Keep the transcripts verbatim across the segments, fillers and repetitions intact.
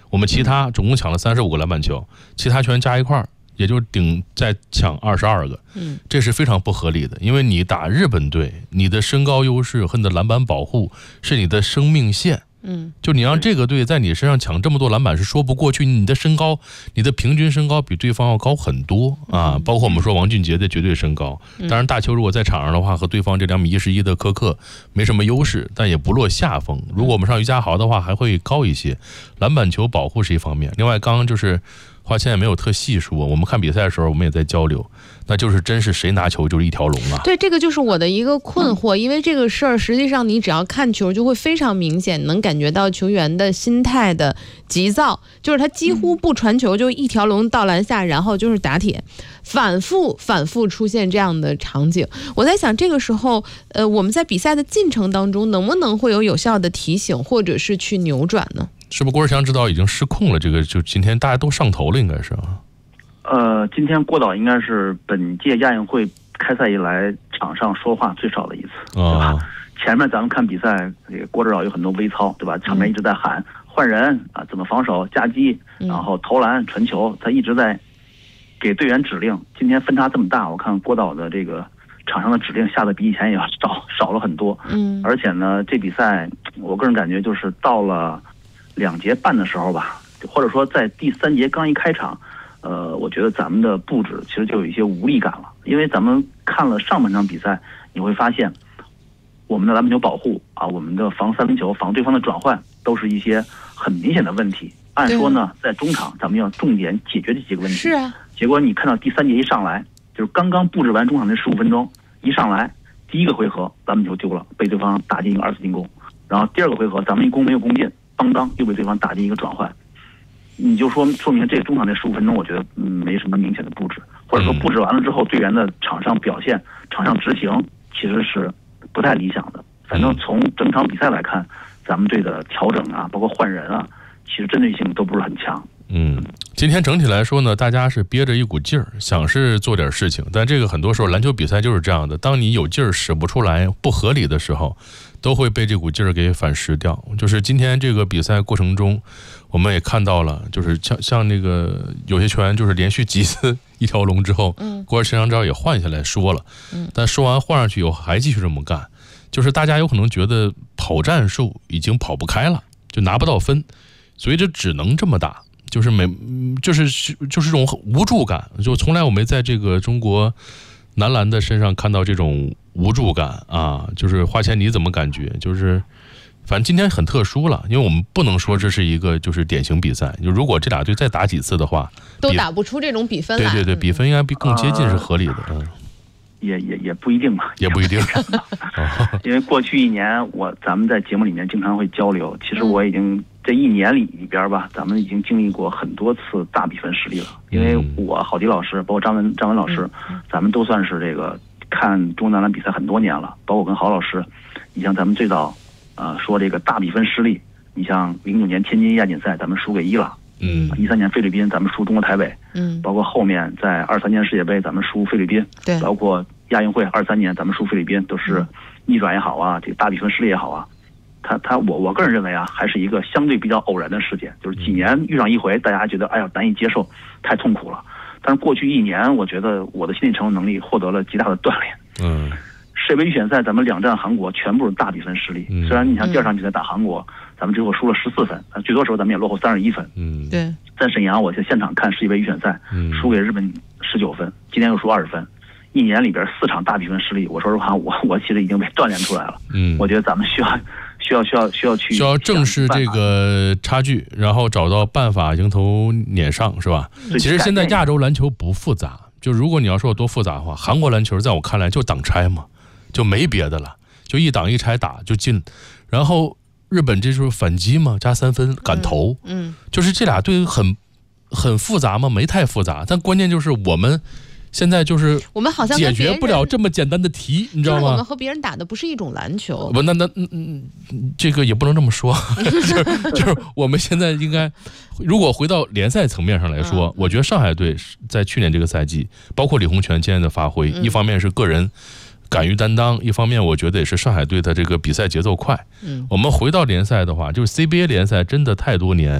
我们其他总共抢了三十五个篮板球，其他全加一块儿也就顶再抢二十二个，嗯，这是非常不合理的。因为你打日本队，你的身高优势和你的篮板保护是你的生命线。嗯，就你让这个队在你身上抢这么多篮板是说不过去，你的身高，你的平均身高比对方要高很多啊！包括我们说王俊杰的绝对身高，当然大邱如果在场上的话，和对方这两米一十一的柯克没什么优势，但也不落下风。如果我们上于家豪的话，还会高一些。篮板球保护是一方面，另外刚刚就是花千也没有特细说，我们看比赛的时候我们也在交流，那就是真是谁拿球就是一条龙啊。 对，这个就是我的一个困惑，因为这个事儿实际上你只要看球就会非常明显，能感觉到球员的心态的急躁，就是他几乎不传球就一条龙到篮下，然后就是打铁，反复反复出现这样的场景。我在想这个时候呃，我们在比赛的进程当中能不能会有有效的提醒或者是去扭转呢？ 是不是郭志强指导已经失控了？这个就今天大家都上头了，应该是啊。 呃，今天郭导应该是本届亚运会开赛以来场上说话最少的一次，对吧？哦、前面咱们看比赛，这个郭指导有很多微操，对吧？场面一直在喊、嗯、换人啊，怎么防守、夹击，然后投篮、传球，他一直在给队员指令。今天分差这么大，我看郭导的这个场上的指令下的比以前也要少少了很多。嗯，而且呢，这比赛我个人感觉就是到了两节半的时候吧，或者说在第三节刚一开场。呃，我觉得咱们的布置其实就有一些无力感了，因为咱们看了上半场比赛，你会发现我们的篮板球保护啊，我们的防三分球、防对方的转换，都是一些很明显的问题。按说呢，在中场咱们要重点解决这几个问题。 是啊。 结果你看到第三节一上来，就是刚刚布置完中场那十五分钟，一上来第一个回合篮板球丢了，被对方打进一个二次进攻，然后第二个回合咱们一攻没有攻进，邦当又被对方打进一个转换。你就说说明这个中场这十五分钟，我觉得嗯没什么明显的布置，或者说布置完了之后，队员的场上表现、场上执行其实是不太理想的。反正从整场比赛来看，咱们队的调整啊，包括换人啊，其实针对性都不是很强。 嗯，今天整体来说呢，大家是憋着一股劲儿，想是做点事情，但这个很多时候篮球比赛就是这样的，当你有劲儿使不出来、不合理的时候，都会被这股劲儿给反噬掉。就是今天这个比赛过程中，我们也看到了，就是像像那个有些球员就是连续几次一条龙之后，嗯，郭志强也换下来说了，嗯，但说完换上去以后还继续这么干，就是大家有可能觉得跑战术已经跑不开了，就拿不到分，所以这只能这么打。就是没，就是就是这种无助感，就从来我没在这个中国男篮的身上看到这种无助感啊。就是花钱你怎么感觉？就是反正今天很特殊了，因为我们不能说这是一个就是典型比赛。就如果这俩队再打几次的话， 都打不出这种比分来。 对对对，比分应该比更接近是合理的。嗯， 也也也不一定吧， 也不一定。 因为过去一年我咱们在节目里面经常会交流，其实我已经。这一年里里边吧，咱们已经经历过很多次大比分失利了。因为我郝迪老师，包括张文张文老师，咱们都算是这个看中国男篮比赛很多年了。包括跟郝老师，你像咱们最早，呃，说这个大比分失利，你像零九年天津亚锦赛，咱们输给伊朗，嗯，一三年菲律宾，咱们输中国台北，嗯，包括后面在二三年世界杯，咱们输菲律宾，对，包括亚运会二三年，咱们输菲律宾，都是逆转也好啊，这个大比分失利也好啊。他他我我个人认为啊，还是一个相对比较偶然的事件，就是几年遇上一回，大家觉得哎呀难以接受，太痛苦了。但是过去一年，我觉得我的心理承受能力获得了极大的锻炼。嗯，世界杯预选赛咱们两战韩国全部是大比分失利，嗯、虽然你像第二场比赛打韩国，咱们最后输了十四分，最多时候咱们也落后三十一分。嗯，对。在沈阳，我在现场看世界杯预选赛，嗯、输给日本十九分，今天又输二十分。一年里边四场大比分失利，我说实话，我我其实已经被锻炼出来了。嗯，我觉得咱们需要。需要需要需要去需要正视这个差距，然后找到办法迎头撵上，是吧？其实现在亚洲篮球不复杂，就如果你要说有多复杂的话，韩国篮球在我看来就挡拆嘛，就没别的了，就一挡一拆打就进。然后日本这就是反击嘛，加三分敢投，嗯，就是这俩队很很复杂嘛，没太复杂，但关键就是我们。现在就是我们好像解决不了这么简单的题，你知道吗？ 就是我们和别人打的不是一种篮球。 不，那那嗯嗯，这个也不能这么说，就是就是我们现在应该，如果回到联赛层面上来说，嗯、我觉得上海队在去年这个赛季，包括李洪权今天的发挥，嗯、一方面是个人敢于担当，一方面我觉得也是上海队的这个比赛节奏快。嗯，我们回到联赛的话，就是 C B A 联赛真的太多年。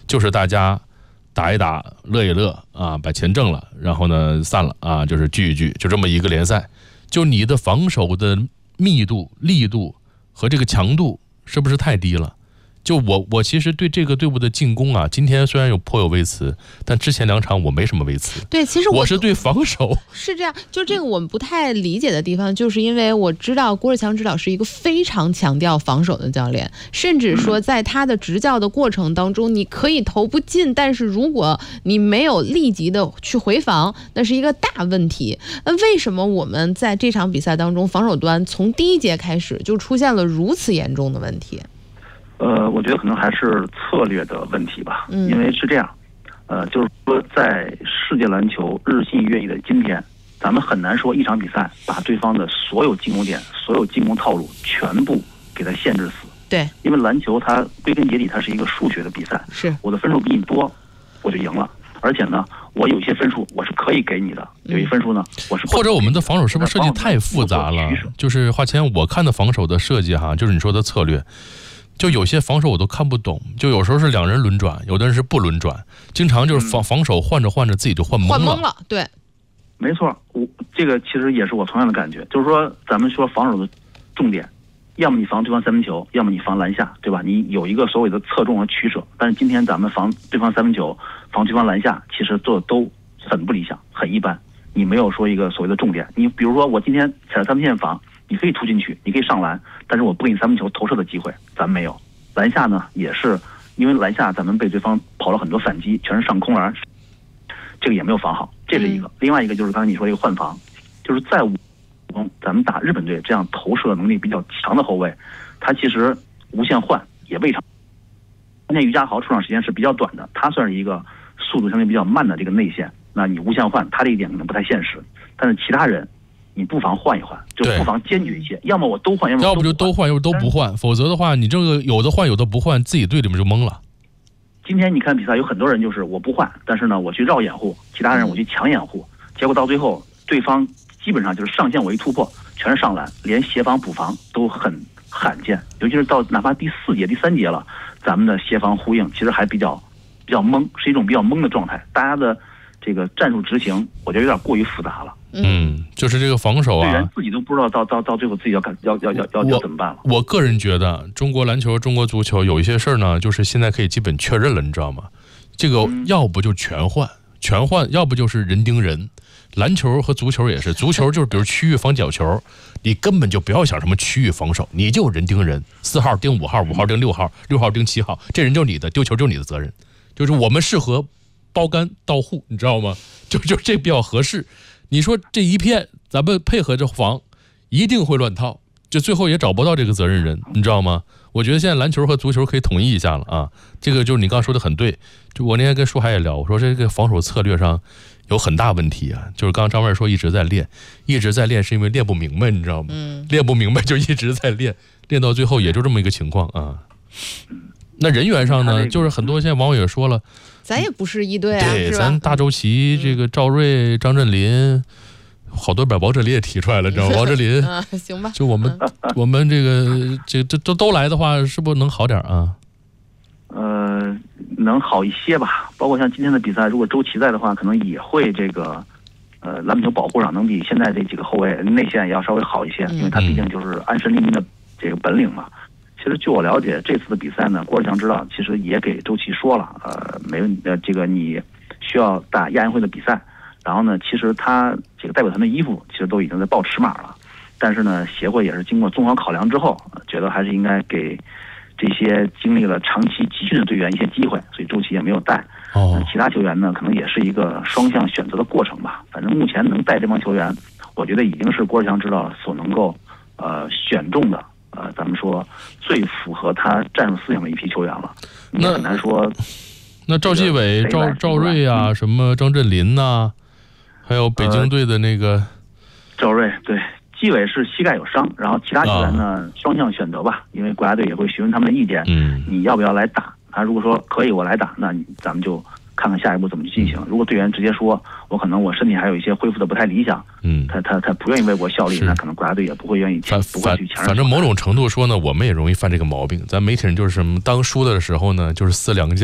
就是大家打一打，乐一乐啊，把钱挣了，然后呢散了啊，就是聚一聚，就这么一个联赛。就你的防守的密度、力度和这个强度是不是太低了？就我我其实对这个队伍的进攻啊，今天虽然有颇有微词，但之前两场我没什么微词。 对，其实 我, 我是对防守是这样，就这个我们不太理解的地方，就是因为我知道郭志强指导是一个非常强调防守的教练，甚至说在他的执教的过程当中，你可以投不进，但是如果你没有立即的去回防，那是一个大问题。那为什么我们在这场比赛当中，防守端从第一节开始就出现了如此严重的问题？ 呃，我觉得可能还是策略的问题吧， 嗯、 因为是这样，呃，就是说在世界篮球日新月异的今天，咱们很难说一场比赛把对方的所有进攻点、所有进攻套路全部给它限制死。 对， 因为篮球它归根结底它是一个数学的比赛， 是我的分数比你多，我就赢了。而且呢，我有些分数我是可以给你的，有些分数呢，我是或者我们的防守是不是设计太复杂了？就是华谦，我看的防守的设计哈，就是你说的策略。就有些防守我都看不懂，就有时候是两人轮转，有的人是不轮转，经常就是防防守换着换着自己就换懵了。 换懵了，对， 没错，我这个其实也是我同样的感觉，就是说咱们说防守的重点，要么你防对方三分球，要么你防篮下，对吧？你有一个所谓的侧重和取舍，但是今天咱们防对方三分球，防对方篮下，其实做的都很不理想，很一般。你没有说一个所谓的重点，你比如说我今天踩三分线防。你可以突进去，你可以上篮，但是我不给你三分球投射的机会，咱没有。篮下呢，也是因为篮下咱们被对方跑了很多反击，全是上空篮，这个也没有防好，这是一个。嗯、另外一个就是刚才你说这个换防，就是在我咱们打日本队这样投射能力比较强的后卫，他其实无限换也未尝。今天于家豪出场时间是比较短的，他算是一个速度相对比较慢的这个内线，那你无限换，他这一点可能不太现实，但是其他人。你不妨换一换，就不妨坚决一些，要么我都换，要么要不就都换，要不都不换，否则的话，你这个有的换有的不换，自己队里面就懵了。 今天你看比赛，有很多人就是我不换，但是呢，我去绕掩护，其他人我去抢掩护，结果到最后，对方基本上就是上线我一突破，全是上篮，连协防补防都很罕见，尤其是到哪怕第四节、第三节了，咱们的协防呼应其实还比较比较懵，是一种比较懵的状态，大家的这个战术执行，我觉得有点过于复杂了。 嗯，就是这个防守啊， 队员自己都不知道到到到最后自己要干要要要要要怎么办了。 我个人觉得，中国篮球、中国足球有一些事儿呢，就是现在可以基本确认了，你知道吗？这个要不就全换，全换，要不就是人盯人。篮球和足球也是，足球就是比如区域防角球，你根本就不要想什么区域防守，你就人盯人，四号盯五号，五号盯六号，六号盯七号，这人就是你的，丢球就是你的责任。就是我们适合包干到户，你知道吗？就就这比较合适。你说这一片咱们配合着防，一定会乱套，就最后也找不到这个责任人，你知道吗？我觉得现在篮球和足球可以统一一下了啊！这个就是你刚说的很对，就我那天跟舒海也聊，我说这个防守策略上有很大问题啊，就是刚刚张妹说一直在练，一直在练是因为练不明白，你知道吗？嗯，练不明白就一直在练，练到最后也就这么一个情况啊。那人员上呢，就是很多现在网友也说了。 咱也不是一队啊， 对， 是吧？ 咱大周琦、这个赵瑞、张镇麟，好多把王哲林也提出来了，知道吗？王哲林， 嗯，行吧。 就我们、嗯、我们这个这这都都来的话，是不是能好点啊？ 呃，能好一些吧。包括像今天的比赛，如果周琦在的话，可能也会这个呃篮板球保护上能比现在这几个后卫内线也要稍微好一些，因为他毕竟就是安身立命的这个本领嘛。其实据我了解，这次的比赛呢，郭志强指导其实也给周琦说了，呃，没问呃，这个你需要打亚运会的比赛，然后呢，其实他这个代表团的衣服其实都已经在报尺码了，但是呢，协会也是经过综合考量之后，觉得还是应该给这些经历了长期集训的队员一些机会，所以周琦也没有带。哦，其他球员呢，可能也是一个双向选择的过程吧。反正目前能带这帮球员，我觉得已经是郭志强指导所能够呃选中的。呃，咱们说最符合他战术思想的一批球员了，你很难说。 那赵继伟、赵赵睿啊，什么张镇麟呐，还有北京队的那个、呃、 赵睿，对，继伟是膝盖有伤，然后其他球员呢、啊、双向选择吧，因为国家队也会询问他们的意见，嗯，你要不要来打？他如果说可以，我来打，那咱们就看看下一步怎么去进行。如果队员直接说我可能我身体还有一些恢复的不太理想，嗯，他他他不愿意为国效力，那可能国家队也不会愿意去，不会去强。 反正某种程度说呢，我们也容易犯这个毛病。咱媒体人就是什么，当输了的时候呢，就是撕良将，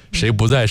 谁不在